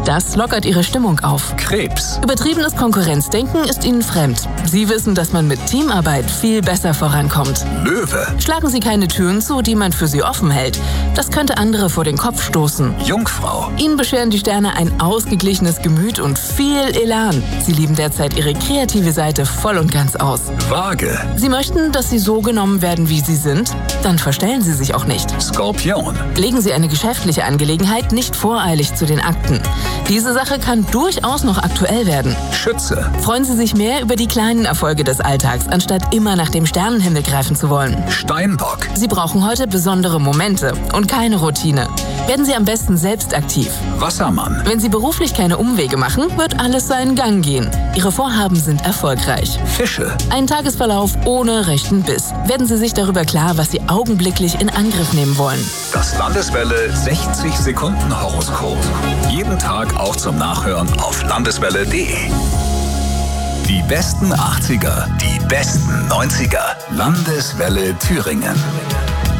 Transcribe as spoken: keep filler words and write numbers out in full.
Das lockert ihre Stimmung auf. Krebs. Übertriebenes Konkurrenzdenken ist ihnen fremd. Sie wissen, dass man mit Teamarbeit viel besser vorankommt. Löwe. Schlagen Sie keine Türen zu, die man für Sie offen hält. Das könnte andere vor den Kopf stoßen. Jungfrau. Ihnen bescheren die Sterne ein ausgeglichenes Gemüt und viel Elan. Sie lieben derzeit Ihre kreative Seite voll und ganz aus. Waage. Sie möchten, dass Sie so genommen werden, wie Sie sind? Dann verstellen Sie sich auch nicht. Skorpion. Legen Sie eine geschäftliche Angelegenheit nicht voreilig zu den Akten. Diese Sache kann durchaus noch aktuell werden. Schütze. Freuen Sie sich mehr über die kleinen Erfolge des Alltags, anstatt immer nach dem Sternenhimmel greifen zu wollen. Steinbock. Sie brauchen heute besondere Momente und keine Routine. Werden Sie am besten selbst aktiv. Wassermann. Wenn Sie beruflich keine Umwege machen, wird alles seinen Gang gehen. Ihre Vorhaben sind erfolgreich. Fische. Ein Tagesverlauf ohne rechten Biss. Werden Sie sich darüber klar, was Sie augenblicklich in Angriff nehmen wollen. Das Landeswelle sechzig Sekunden Horoskop. Jeden Tag auch zum Nachhören auf landeswelle punkt de. Die besten achtziger, die besten neunziger. Landeswelle Thüringen.